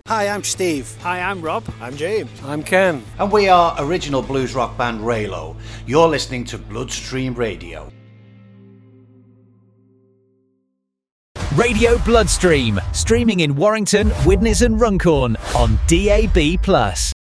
Hi, I'm Steve. Hi, I'm Rob. I'm James. I'm Ken. And we are original blues rock band Raylo. You're listening to Bloodstream Radio. Radio Bloodstream, streaming in Warrington, Widnes and Runcorn on DAB+.